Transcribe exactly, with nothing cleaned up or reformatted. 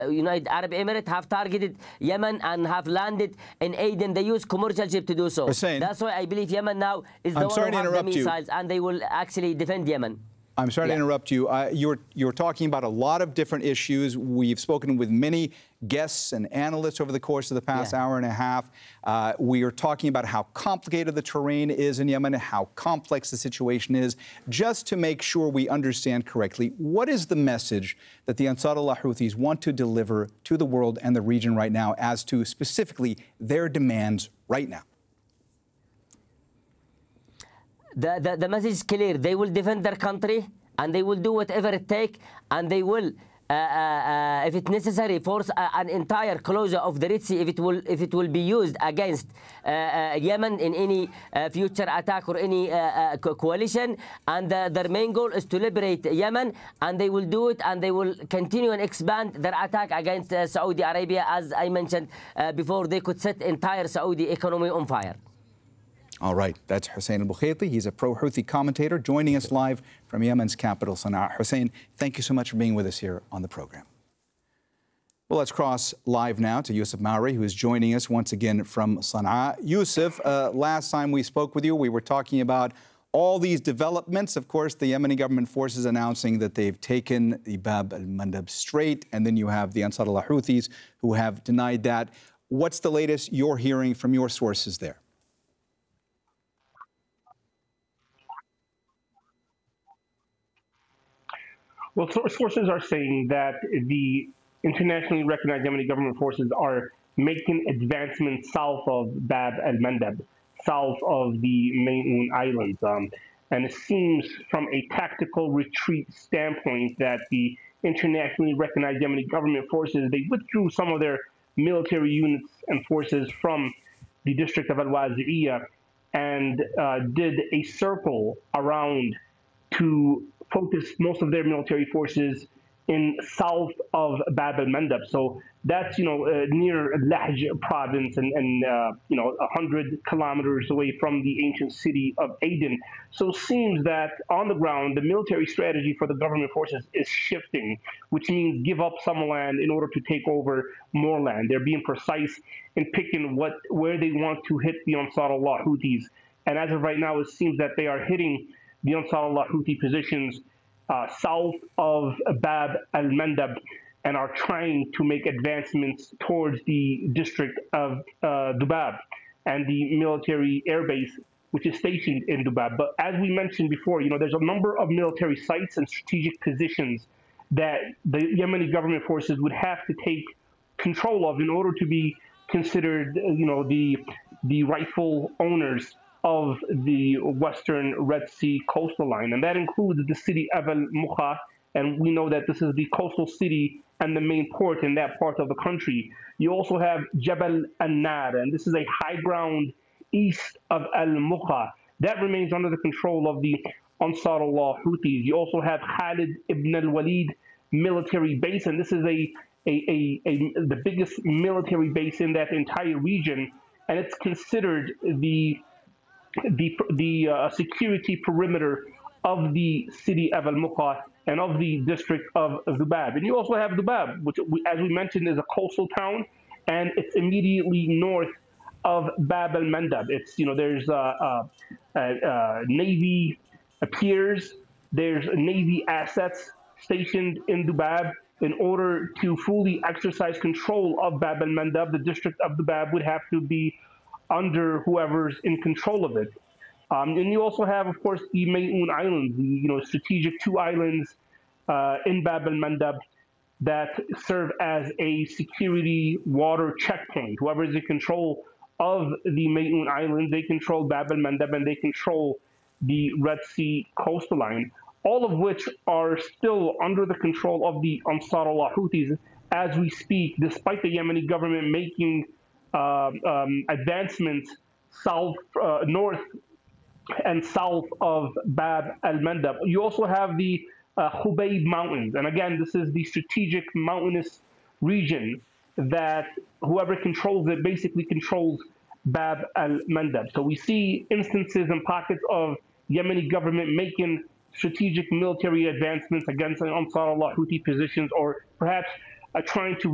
United Arab Emirates have targeted Yemen and have landed in Aden. They use commercial ship to do so. Hussein, that's why I believe Yemen now is the I'm one sorry who to have the interrupt you. missiles, and they will actually defend Yemen. I'm sorry Yeah. to interrupt you. Uh, you're, you're talking about a lot of different issues. We've spoken with many guests and analysts over the course of the past Yeah. hour and a half. Uh, we are talking about how complicated the terrain is in Yemen, how complex the situation is. Just to make sure we understand correctly, what is the message that the Ansarullah Houthis want to deliver to the world and the region right now as to specifically their demands right now? The, the, the message is clear. They will defend their country, and they will do whatever it takes, and they will, uh, uh, uh, if it's necessary, force a, an entire closure of the Red Sea if it will, if it will be used against uh, uh, Yemen in any uh, future attack or any uh, uh, co coalition. And uh, their main goal is to liberate Yemen, and they will do it, and they will continue and expand their attack against uh, Saudi Arabia. As I mentioned uh, before, they could set entire Saudi economy on fire. All right, that's Hussein al-Bukhaiti. He's a pro-Houthi commentator joining us live from Yemen's capital, Sana'a. Hussein, thank you so much for being with us here on the program. Well, let's cross live now to Yusuf Mauri, who is joining us once again from Sana'a. Yusuf, uh, last time we spoke with you, we were talking about all these developments. Of course, the Yemeni government forces announcing that they've taken the Bab al-Mandab Strait, and then you have the Ansarullah Houthis who have denied that. What's the latest you're hearing from your sources there? Well, sources are saying that the internationally recognized Yemeni government forces are making advancements south of Bab al-Mandab, south of the Mayun Islands. Um, and it seems from a tactical retreat standpoint that the internationally recognized Yemeni government forces, they withdrew some of their military units and forces from the district of Al-Wazi'iyah and uh, did a circle around to focus most of their military forces in south of Bab al-Mandab. So that's, you know, uh, near Lahj province and, and uh, you know, one hundred kilometers away from the ancient city of Aden. So it seems that on the ground, the military strategy for the government forces is shifting, which means give up some land in order to take over more land. They're being precise in picking what where they want to hit the Ansarullah Houthis. And as of right now, it seems that they are hitting the Ansarullah Houthi positions uh, south of Bab al-Mandab and are trying to make advancements towards the district of uh, Dubab and the military airbase, which is stationed in Dubab. But as we mentioned before, you know, there's a number of military sites and strategic positions that the Yemeni government forces would have to take control of in order to be considered, you know, the the rightful owners of the western Red Sea coastal line. And that includes the city of Al-Mukha, and we know that this is the coastal city and the main port in that part of the country. You also have Jabal An-Nar, and this is a high ground east of Al-Mukha. That remains under the control of the Ansarullah Houthis. You also have Khalid ibn al-Walid military base, and this is a, a, a, a the biggest military base in that entire region, and it's considered the the the uh, security perimeter of the city of Al-Mukha and of the district of Dubab. And you also have Dubab, which, as we mentioned, is a coastal town, and it's immediately north of Bab al-Mandab. It's, you know, there's uh, uh, uh, uh, Navy piers, there's Navy assets stationed in Dubab. In order to fully exercise control of Bab al-Mandab, the district of Dubab would have to be under whoever's in control of it. Um, and you also have, of course, the Mayun Islands, the, you know, strategic two islands uh, in Bab al-Mandab that serve as a security water checkpoint. Whoever is in control of the Mayun Islands, they control Bab al-Mandab and they control the Red Sea coastal line, all of which are still under the control of the Ansarullah Houthis as we speak, despite the Yemeni government making uh, um, advancements south, uh, north, and south of Bab al-Mandab. You also have the uh, Khubayb Mountains. And again, this is the strategic mountainous region that whoever controls it basically controls Bab al-Mandab. So we see instances and pockets of Yemeni government making strategic military advancements against Ansarullah Houthi positions, or perhaps uh, trying to